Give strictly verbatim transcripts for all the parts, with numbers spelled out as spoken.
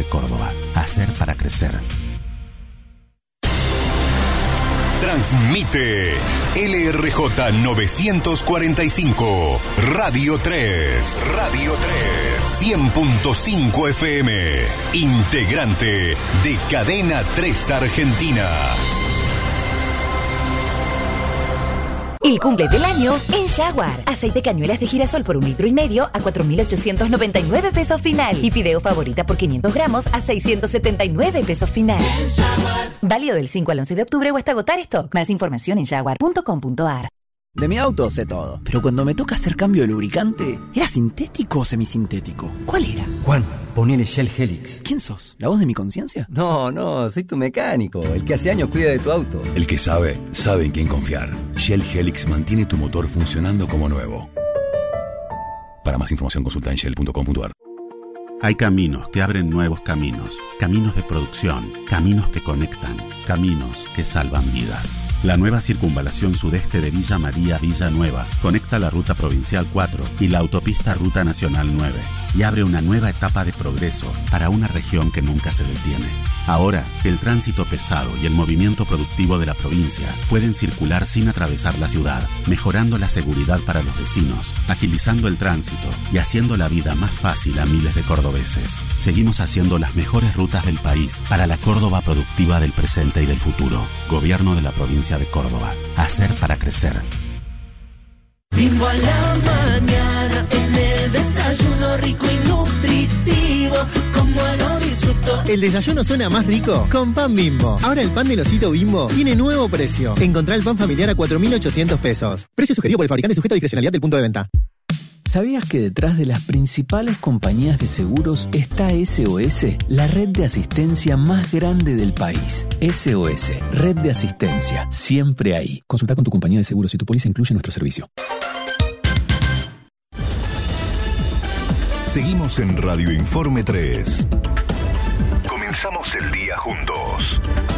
de Córdoba. Hacer para crecer. Transmite L R J novecientos cuarenta y cinco, Radio tres. Radio tres. cien punto cinco F M. Integrante de Cadena tres Argentina. El cumple del año en Jaguar. Aceite cañuelas de girasol por un litro y medio a cuatro mil ochocientos noventa y nueve pesos final. Y fideo favorita por quinientos gramos a seiscientos setenta y nueve pesos final. Válido del cinco al once de octubre o hasta agotar stock. Más información en jaguar punto com punto a r. De mi auto sé todo, pero cuando me toca hacer cambio de lubricante, ¿era sintético o semisintético? ¿Cuál era? Juan, ponele Shell Helix. ¿Quién sos? ¿La voz de mi conciencia? No, no, soy tu mecánico, el que hace años cuida de tu auto. El que sabe, sabe en quién confiar. Shell Helix mantiene tu motor funcionando como nuevo. Para más información consulta en shell punto com punto a r. Hay caminos que abren nuevos caminos, caminos de producción, caminos que conectan, caminos que salvan vidas. La nueva circunvalación sudeste de Villa María Villanueva conecta la ruta provincial cuatro y la autopista Ruta Nacional nueve y abre una nueva etapa de progreso para una región que nunca se detiene. Ahora, el tránsito pesado y el movimiento productivo de la provincia pueden circular sin atravesar la ciudad, mejorando la seguridad para los vecinos, agilizando el tránsito y haciendo la vida más fácil a miles de cordobeses. Seguimos haciendo las mejores rutas del país para la Córdoba productiva del presente y del futuro. Gobierno de la provincia de Córdoba. Hacer para crecer. Bimbo a la mañana, en el desayuno rico y nutritivo, como lo disfruto. El desayuno suena más rico con pan Bimbo. Ahora el pan del osito Bimbo tiene nuevo precio. Encontrá el pan familiar a cuatro mil ochocientos pesos. Precio sugerido por el fabricante, sujeto a discrecionalidad del punto de venta. ¿Sabías que detrás de las principales compañías de seguros está S O S, la red de asistencia más grande del país? S O S, red de asistencia, siempre ahí. Consulta con tu compañía de seguros si tu póliza incluye nuestro servicio. Seguimos en Radio Informe tres. Comenzamos el día juntos.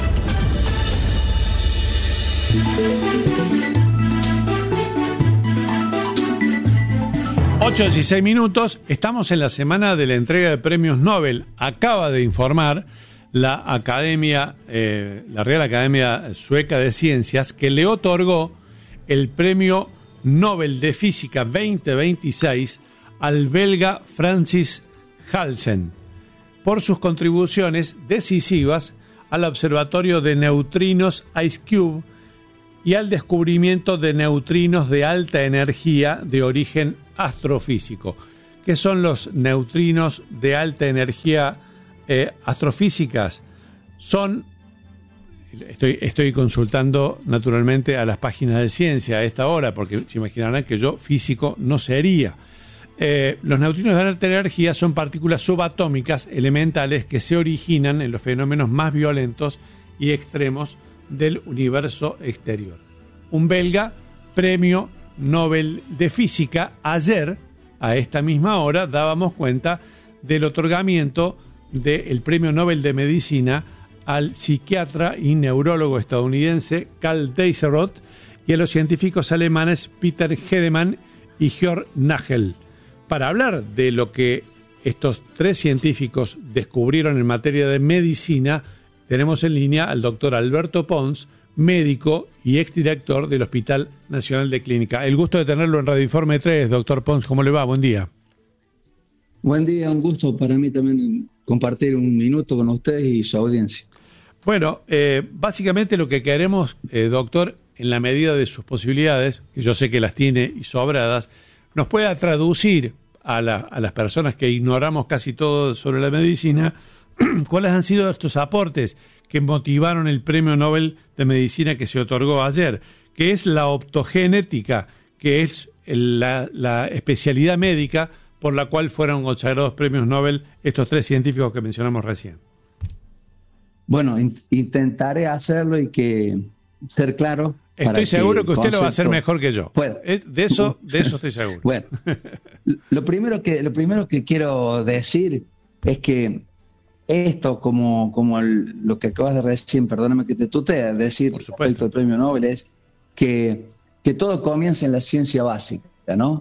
ocho dieciséis minutos, estamos en la semana de la entrega de premios Nobel. Acaba de informar la Academia, eh, la Real Academia Sueca de Ciencias, que le otorgó el premio Nobel de Física veinte veintiséis al belga Francis Halsen por sus contribuciones decisivas al Observatorio de Neutrinos IceCube y al descubrimiento de neutrinos de alta energía de origen astrofísico. ¿Qué son los neutrinos de alta energía eh, astrofísicas? Son, estoy, estoy consultando naturalmente a las páginas de ciencia a esta hora, porque se imaginarán que yo físico no sería. Eh, los neutrinos de alta energía son partículas subatómicas elementales que se originan en los fenómenos más violentos y extremos del universo exterior. Un belga, premio Nobel de Física. Ayer, a esta misma hora, dábamos cuenta del otorgamiento del premio Nobel de Medicina al psiquiatra y neurólogo estadounidense Karl Deisseroth y a los científicos alemanes Peter Hedemann y Georg Nagel. Para hablar de lo que estos tres científicos descubrieron en materia de medicina, tenemos en línea al doctor Alberto Pons, médico y exdirector del Hospital Nacional de Clínica. El gusto de tenerlo en Radio Informe tres, doctor Pons. ¿Cómo le va? Buen día. Buen día, un gusto para mí también compartir un minuto con ustedes y su audiencia. Bueno, eh, básicamente lo que queremos, eh, doctor, en la medida de sus posibilidades, que yo sé que las tiene y sobradas, nos pueda traducir a, la, a las personas que ignoramos casi todo sobre la medicina, cuáles han sido estos aportes que motivaron el premio Nobel de Medicina que se otorgó ayer, que es la optogenética, que es el, la, la especialidad médica por la cual fueron consagrados premios Nobel estos tres científicos que mencionamos recién. Bueno, in- intentaré hacerlo y que ser claro. Estoy seguro que usted lo va a hacer mejor que yo. Bueno, de eso, de eso estoy seguro. Bueno, lo primero que lo primero que quiero decir es que esto, como, como el, lo que acabas de recién, perdóname que te tutee, decir respecto al premio Nobel, es que, que todo comienza en la ciencia básica, ¿no?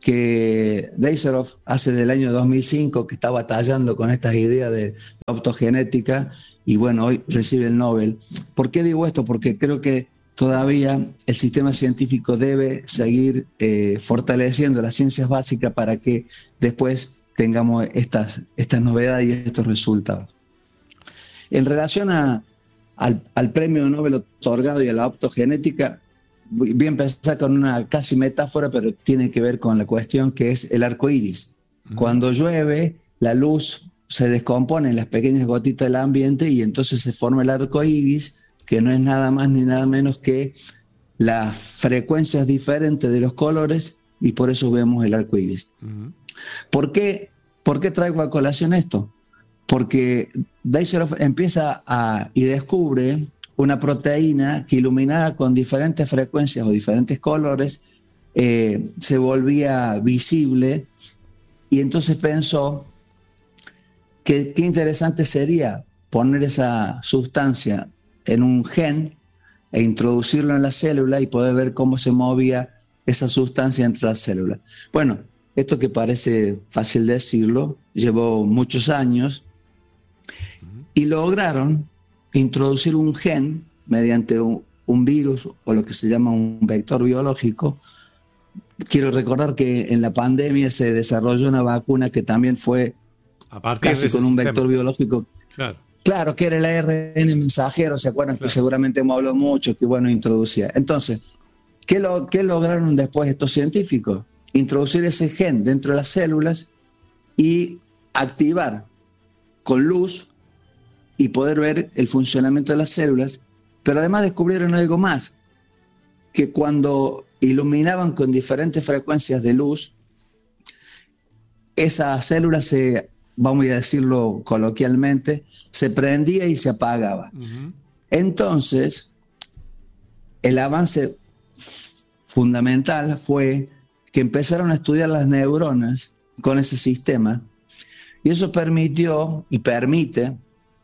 que Deissarov hace del año dos mil cinco que está batallando con estas ideas de la optogenética y bueno, hoy recibe el Nobel. ¿Por qué digo esto? Porque creo que todavía el sistema científico debe seguir eh, fortaleciendo las ciencias básicas para que después tengamos estas, estas novedades y estos resultados. En relación a, al, al premio Nobel otorgado y a la optogenética, voy a empezar con una casi metáfora, pero tiene que ver con la cuestión que es el arco iris. Uh-huh. Cuando llueve, la luz se descompone en las pequeñas gotitas del ambiente y entonces se forma el arco iris, que no es nada más ni nada menos que las frecuencias diferentes de los colores, y por eso vemos el arco iris. Uh-huh. ¿Por qué, ¿Por qué traigo a colación esto? Porque Deissarov empieza a, y descubre una proteína que iluminada con diferentes frecuencias o diferentes colores eh, se volvía visible, y entonces pensó que qué interesante sería poner esa sustancia en un gen e introducirlo en la célula y poder ver cómo se movía esa sustancia entre las células. Bueno, esto que parece fácil decirlo, llevó muchos años y lograron introducir un gen mediante un, un virus o lo que se llama un vector biológico. Quiero recordar que en la pandemia se desarrolló una vacuna que también fue casi con un sistema. Vector biológico. Claro. Claro, que era el A R N mensajero, ¿se acuerdan? Claro. Que seguramente hemos hablado mucho, que bueno, introducía. Entonces, ¿qué, lo, ¿qué lograron después estos científicos? Introducir ese gen dentro de las células y activar con luz y poder ver el funcionamiento de las células, pero además descubrieron algo más, que cuando iluminaban con diferentes frecuencias de luz, esa célula se, vamos a decirlo coloquialmente, se prendía y se apagaba. Uh-huh. Entonces, el avance fundamental fue que empezaron a estudiar las neuronas con ese sistema, y eso permitió y permite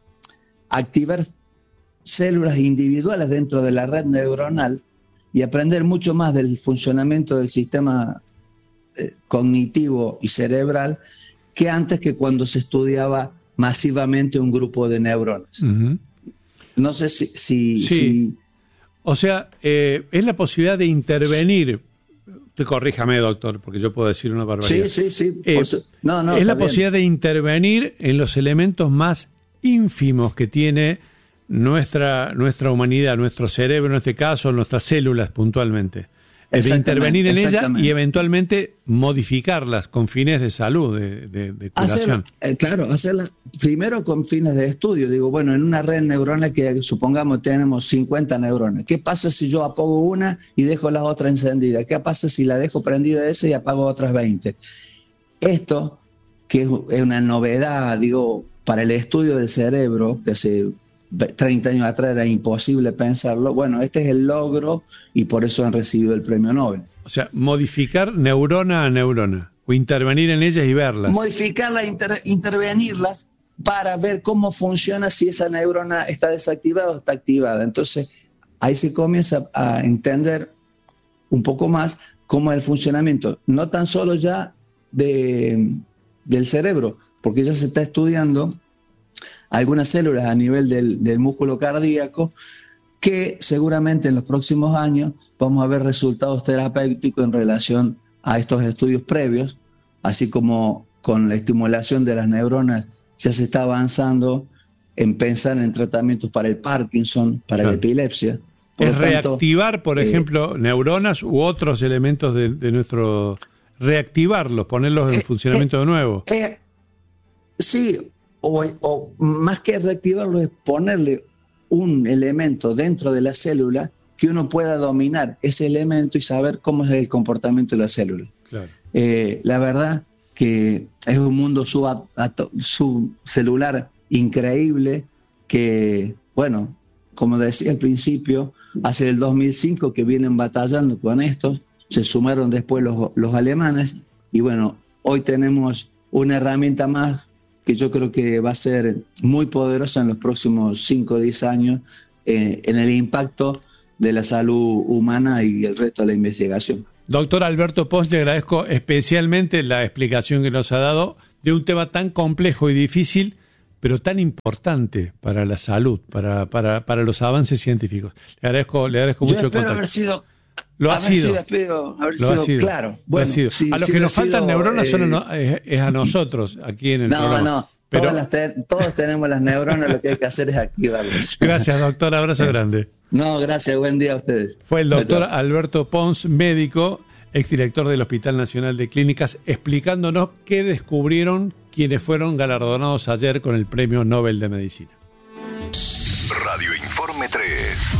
activar células individuales dentro de la red neuronal y aprender mucho más del funcionamiento del sistema eh, cognitivo y cerebral que antes, que cuando se estudiaba masivamente un grupo de neuronas. Uh-huh. No sé si... si, sí. si... O sea, eh, es la posibilidad de intervenir. Te corríjame, doctor, porque yo puedo decir una barbaridad. Sí, sí, sí. Eh, su... no, no, es la bien. posibilidad de intervenir en los elementos más ínfimos que tiene nuestra, nuestra humanidad, nuestro cerebro en este caso, nuestras células puntualmente. Es de intervenir en ellas y eventualmente modificarlas con fines de salud, de, de, de curación. Hacer, eh, claro, hacerla primero con fines de estudio. Digo, bueno, en una red neuronal que supongamos tenemos cincuenta neuronas, ¿qué pasa si yo apago una y dejo la otra encendida? ¿Qué pasa si la dejo prendida esa y apago otras veinte? Esto, que es una novedad, digo, para el estudio del cerebro, que hace treinta años atrás era imposible pensarlo, bueno, este es el logro y por eso han recibido el premio Nobel. O sea, modificar neurona a neurona, o intervenir en ellas y verlas. Modificarlas, inter- intervenirlas para ver cómo funciona, si esa neurona está desactivada o está activada. Entonces, ahí se comienza a entender un poco más cómo es el funcionamiento, no tan solo ya de, del cerebro, porque ya se está estudiando algunas células a nivel del, del músculo cardíaco, que seguramente en los próximos años vamos a ver resultados terapéuticos en relación a estos estudios previos, así como con la estimulación de las neuronas ya se está avanzando en pensar en tratamientos para el Parkinson, para claro. la epilepsia. Por es tanto, reactivar, por eh, ejemplo, neuronas u otros elementos de, de nuestro... reactivarlos, ponerlos en eh, funcionamiento eh, de nuevo. Eh, sí, O, o más que reactivarlo, es ponerle un elemento dentro de la célula que uno pueda dominar ese elemento y saber cómo es el comportamiento de la célula. Claro. Eh, la verdad que es un mundo subcelular increíble que, bueno, como decía al principio, hace el dos mil cinco que vienen batallando con estos, se sumaron después los, los alemanes y bueno, hoy tenemos una herramienta más que yo creo que va a ser muy poderosa en los próximos cinco o diez años eh, en el impacto de la salud humana y el resto de la investigación. Doctor Alberto Pons, le agradezco especialmente la explicación que nos ha dado de un tema tan complejo y difícil, pero tan importante para la salud, para, para, para los avances científicos. Le agradezco, le agradezco Yo mucho el contacto. Haber sido, lo ha haber sido. sido, espero haber Lo ha sido, sido. claro. Bueno, Lo ha sido. si- a los si que lo nos ha faltan sido, neuronas son a eh, no- es, es a nosotros, aquí en el No, programa. no, Pero, todas las te- todos tenemos las neuronas, lo que hay que hacer es activarlas. gracias, doctor. Abrazo grande. No, gracias, buen día a ustedes. Fue el doctor Chao, chao. Alberto Pons, médico, exdirector del Hospital Nacional de Clínicas, explicándonos qué descubrieron quienes fueron galardonados ayer con el Premio Nobel de Medicina. Radio Informe tres.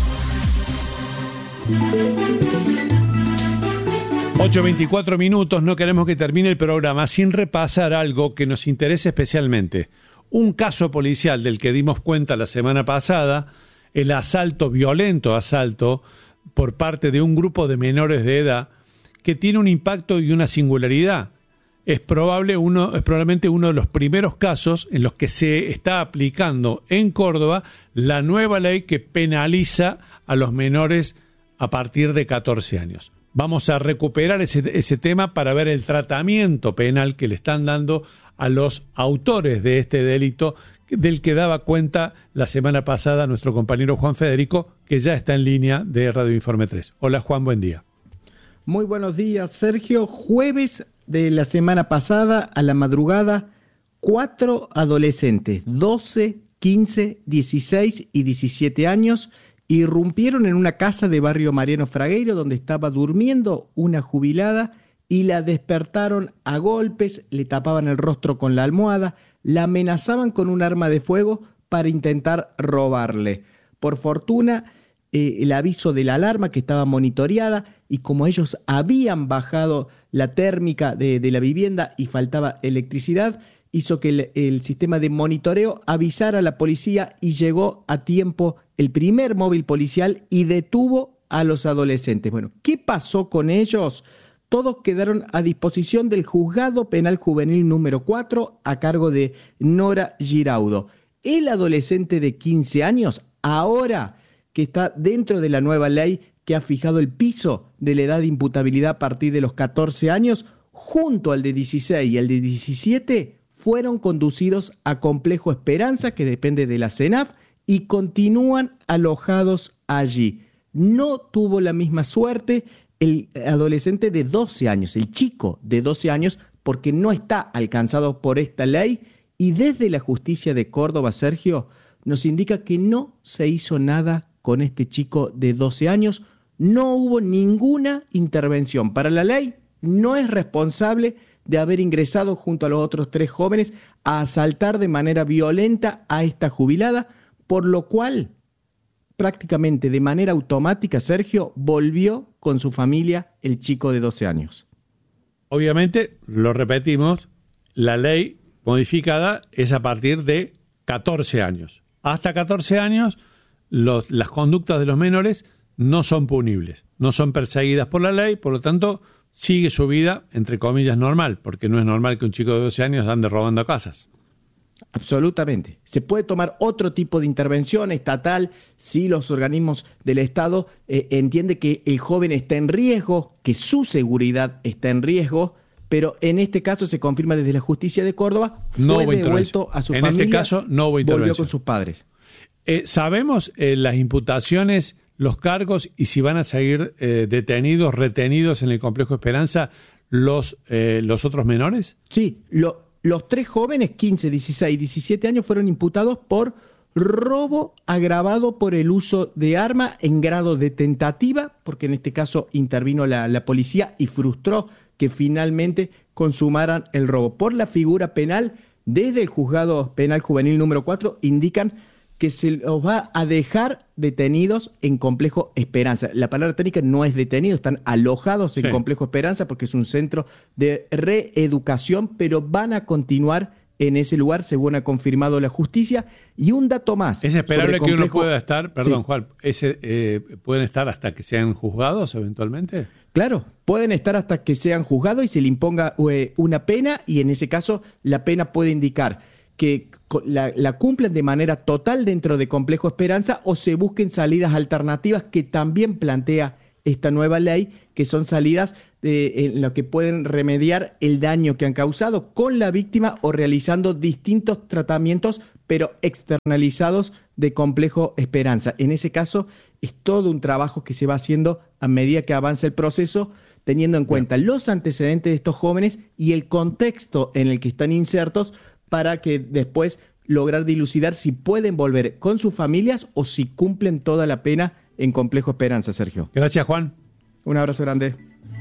ocho veinticuatro minutos, no queremos que termine el programa sin repasar algo que nos interese especialmente. Un caso policial del que dimos cuenta la semana pasada, el asalto, violento asalto, por parte de un grupo de menores de edad, que tiene un impacto y una singularidad. Es probable uno, es probablemente uno de los primeros casos en los que se está aplicando en Córdoba la nueva ley que penaliza a los menores a partir de catorce años. Vamos a recuperar ese, ese tema para ver el tratamiento penal que le están dando a los autores de este delito, del que daba cuenta la semana pasada nuestro compañero Juan Federico, que ya está en línea de Radio Informe tres. Hola Juan, buen día. Muy buenos días, Sergio. Jueves de la semana pasada, a la madrugada, cuatro adolescentes, doce, quince, dieciséis y diecisiete años, irrumpieron en una casa de barrio Mariano Fragueiro donde estaba durmiendo una jubilada y la despertaron a golpes, le tapaban el rostro con la almohada, la amenazaban con un arma de fuego para intentar robarle. Por fortuna, eh, el aviso de la alarma que estaba monitoreada, y como ellos habían bajado la térmica de, de la vivienda y faltaba electricidad, hizo que el, el sistema de monitoreo avisara a la policía y llegó a tiempo el primer móvil policial y detuvo a los adolescentes. Bueno, ¿qué pasó con ellos? Todos quedaron a disposición del Juzgado Penal Juvenil número cuatro a cargo de Nora Giraudo. El adolescente de quince años, ahora que está dentro de la nueva ley que ha fijado el piso de la edad de imputabilidad a partir de los catorce años, junto al de dieciséis y al de diecisiete, fueron conducidos a Complejo Esperanza, que depende de la CENAF, y continúan alojados allí. No tuvo la misma suerte el adolescente de doce años, el chico de doce años, porque no está alcanzado por esta ley, y desde la justicia de Córdoba, Sergio, nos indica que no se hizo nada con este chico de doce años, no hubo ninguna intervención. Para la ley, no es responsable de haber ingresado junto a los otros tres jóvenes a asaltar de manera violenta a esta jubilada, por lo cual prácticamente de manera automática, Sergio, volvió con su familia el chico de doce años. Obviamente, lo repetimos, la ley modificada es a partir de catorce años. Hasta catorce años, los, las conductas de los menores no son punibles, no son perseguidas por la ley, por lo tanto, sigue su vida, entre comillas, normal, porque no es normal que un chico de doce años ande robando casas. Absolutamente. Se puede tomar otro tipo de intervención estatal si los organismos del Estado eh, entienden que el joven está en riesgo, que su seguridad está en riesgo, pero en este caso se confirma desde la justicia de Córdoba, fue no hubo devuelto a su en familia, este caso no hubo intervención. Volvió con sus padres. Eh, ¿Sabemos eh, las imputaciones, los cargos y si van a seguir eh, detenidos, retenidos en el Complejo Esperanza los, eh, los otros menores? Sí, lo, los tres jóvenes, quince, dieciséis y diecisiete años, fueron imputados por robo agravado por el uso de arma en grado de tentativa, porque en este caso intervino la, la policía y frustró que finalmente consumaran el robo. Por la figura penal, desde el Juzgado Penal Juvenil número cuatro, indican que se los va a dejar detenidos en Complejo Esperanza. La palabra técnica no es detenido, están alojados en sí. Complejo Esperanza porque es un centro de reeducación, pero van a continuar en ese lugar, según ha confirmado la justicia. Y un dato más. ¿Es esperable complejo... que uno pueda estar, perdón sí. Juan, ese, eh, pueden estar hasta que sean juzgados eventualmente? Claro, pueden estar hasta que sean juzgados y se le imponga eh, una pena, y en ese caso la pena puede indicar que la, la cumplan de manera total dentro de Complejo Esperanza o se busquen salidas alternativas que también plantea esta nueva ley, que son salidas de, en lo que pueden remediar el daño que han causado con la víctima o realizando distintos tratamientos, pero externalizados de Complejo Esperanza. En ese caso, es todo un trabajo que se va haciendo a medida que avanza el proceso, teniendo en cuenta los antecedentes de estos jóvenes y el contexto en el que están insertos para que después lograr dilucidar si pueden volver con sus familias o si cumplen toda la pena en Complejo Esperanza, Sergio. Gracias, Juan. Un abrazo grande.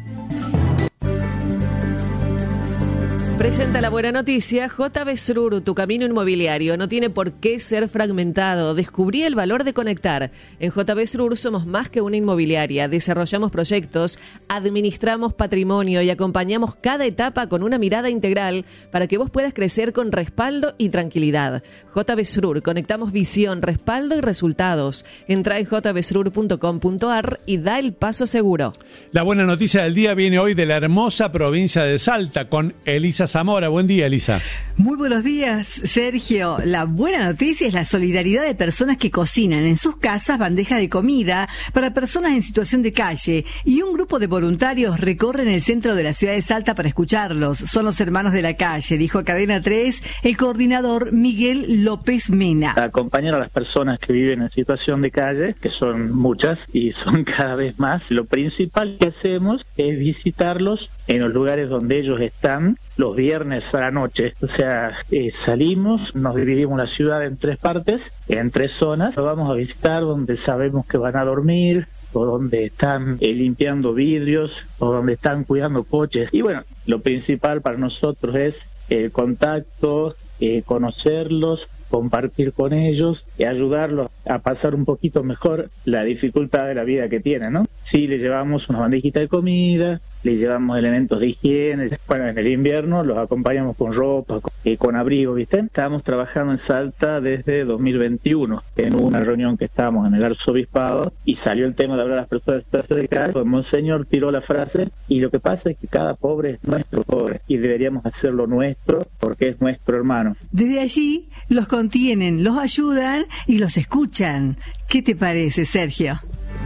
Presenta la buena noticia. J B Srur, tu camino inmobiliario no tiene por qué ser fragmentado. Descubrí el valor de conectar. En J B Srur somos más que una inmobiliaria. Desarrollamos proyectos, administramos patrimonio y acompañamos cada etapa con una mirada integral para que vos puedas crecer con respaldo y tranquilidad. J B Srur, conectamos visión, respaldo y resultados. Entra en j b srur punto com punto a r y da el paso seguro. La buena noticia del día viene hoy de la hermosa provincia de Salta con Elisa Zamora. Buen día, Elisa. Muy buenos días, Sergio. La buena noticia es la solidaridad de personas que cocinan en sus casas bandeja de comida para personas en situación de calle, y un grupo de voluntarios recorren el centro de la ciudad de Salta para escucharlos. Son los hermanos de la calle, dijo a Cadena tres el coordinador Miguel López Mena. Acompañar a las personas que viven en situación de calle, que son muchas y son cada vez más. Lo principal que hacemos es visitarlos en los lugares donde ellos están los viernes a la noche. O sea, eh, salimos, nos dividimos la ciudad en tres partes, en tres zonas. Lo vamos a visitar donde sabemos que van a dormir, o donde están eh, limpiando vidrios, o donde están cuidando coches. Y bueno, lo principal para nosotros es el contacto, eh, conocerlos, compartir con ellos y ayudarlos a pasar un poquito mejor la dificultad de la vida que tienen, ¿no? Sí, le llevamos una bandejita de comida, le llevamos elementos de higiene. Bueno, en el invierno los acompañamos con ropa, con, eh, con abrigo, ¿viste? Estábamos trabajando en Salta desde dos mil veintiuno, en una reunión que estábamos en el arzobispado, y salió el tema de hablar a las personas de situación de calle. El monseñor tiró la frase, y lo que pasa es que cada pobre es nuestro pobre, y deberíamos hacerlo nuestro, porque es nuestro hermano. Desde allí los contienen, los ayudan y los escuchan. ¿Qué te parece, Sergio?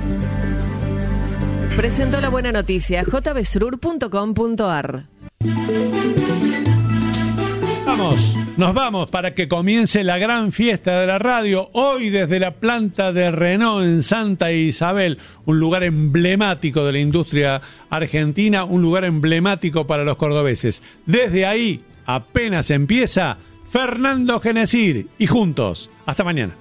Presentó la buena noticia. j b srur punto com punto a r. Vamos, nos vamos para que comience la gran fiesta de la radio. Hoy desde la planta de Renault en Santa Isabel, un lugar emblemático de la industria argentina, un lugar emblemático para los cordobeses. Desde ahí, apenas empieza, Fernando Genesir y juntos. Hasta mañana.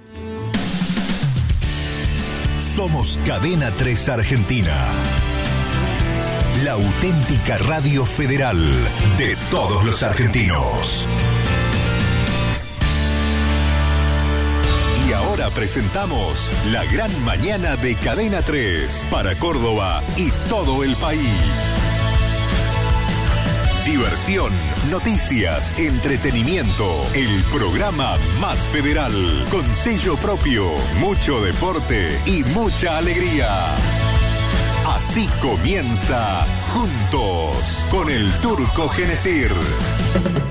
Somos Cadena tres Argentina, la auténtica radio federal de todos los argentinos. Y ahora presentamos la gran mañana de Cadena tres para Córdoba y todo el país. Diversión, noticias, entretenimiento, el programa más federal, con sello propio, mucho deporte y mucha alegría. Así comienza Juntos con el Turco Genesir.